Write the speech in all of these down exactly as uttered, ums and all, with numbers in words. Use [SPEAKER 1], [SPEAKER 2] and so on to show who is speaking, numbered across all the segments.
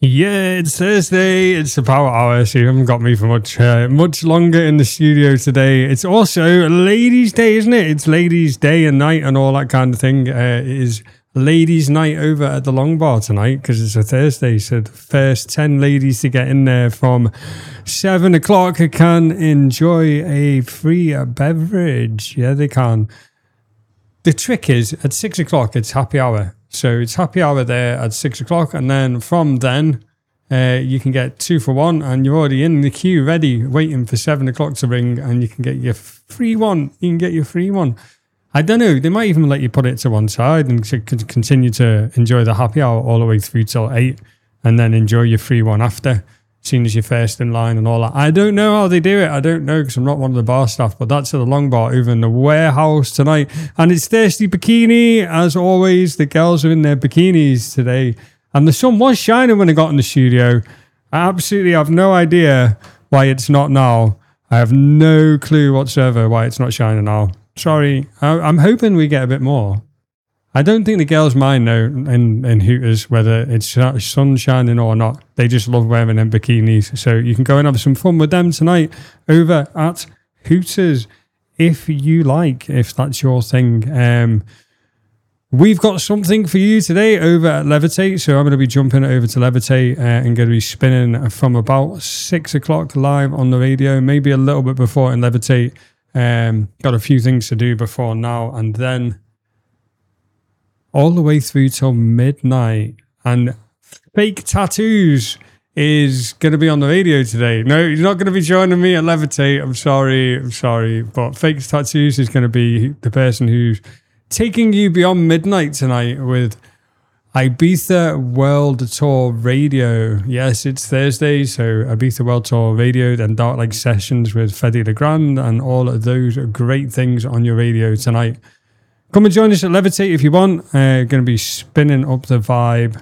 [SPEAKER 1] Yeah, it's Thursday. It's the Power Hour, so you haven't got me for much uh, much longer in the studio today. It's also Ladies' Day, isn't it? It's Ladies' Day and night and all that kind of thing. Uh, it is Ladies' Night over at the Long Bar tonight because it's a Thursday. So the first ten ladies to get in there from seven o'clock can enjoy a free beverage. Yeah, they can. The trick is at six o'clock, it's happy hour. So it's happy hour there at six o'clock. And then from then, uh, you can get two for one and you're already in the queue ready, waiting for seven o'clock to ring and you can get your free one. You can get your free one. I don't know. They might even let you put it to one side and continue to enjoy the happy hour all the way through till eight and then enjoy your free one after, seeing as you're first in line and all that. I don't know how they do it. I don't know because I'm not one of the bar staff, but that's at the Long Bar over in the warehouse tonight. And it's Thirsty Bikini. As always, the girls are in their bikinis today. And the sun was shining when I got in the studio. I absolutely have no idea why it's not now. I have no clue whatsoever why it's not shining now. Sorry. I, I'm hoping we get a bit more. I don't think the girls mind though in, in Hooters whether it's sun shining or not. They just love wearing them bikinis. So you can go and have some fun with them tonight over at Hooters if you like, if that's your thing. Um, we've got something for you today over at Levitate. So I'm going to be jumping over to Levitate uh, and going to be spinning from about six o'clock live on the radio, maybe a little bit before in Levitate. Um, got a few things to do before now and then. All the way through till midnight. And Fake Tattoos is going to be on the radio today. No, he's not going to be joining me at Levitate. I'm sorry. I'm sorry. But Fake Tattoos is going to be the person who's taking you beyond midnight tonight with Ibiza World Tour Radio. Yes, it's Thursday. So Ibiza World Tour Radio, then Dark Lake Sessions with Fedde Le Grand and all of those great things on your radio tonight. Come and join us at Levitate if you want. Uh, going to be spinning up the vibe.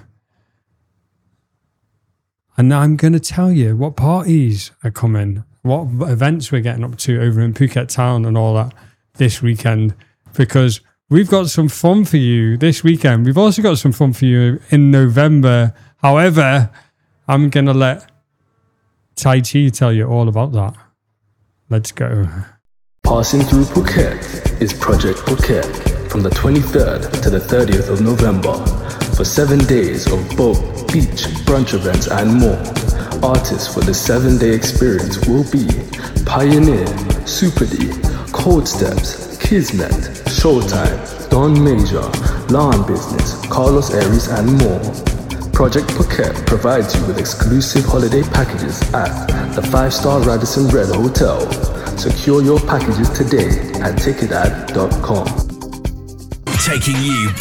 [SPEAKER 1] And now I'm going to tell you what parties are coming, what events we're getting up to over in Phuket Town and all that this weekend, because we've got some fun for you this weekend. We've also got some fun for you in November. However, I'm going to let Tai Chi tell you all about that. Let's go.
[SPEAKER 2] Passing through Phuket is Project Phuket. From the twenty-third to the thirtieth of November, for seven days of boat, beach, brunch events and more. Artists for the seven-day experience will be Pioneer, Super D, Cold Steps, Kismet, Showtime, Don Major, Lawn Business, Carlos Aries and more. Project Phuket provides you with exclusive holiday packages at the five-star Radisson Red Hotel. Secure your packages today at ticketad dot com.
[SPEAKER 3] Taking you